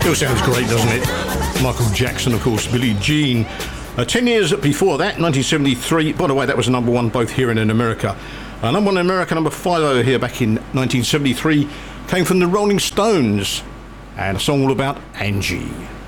Still sounds great, doesn't it? Michael Jackson, of course, Billie Jean. 10 years before that, 1973. By the way, that was number one both here and in America. Number one in America, number 5 over here back in 1973, came from the Rolling Stones. And a song all about Angie.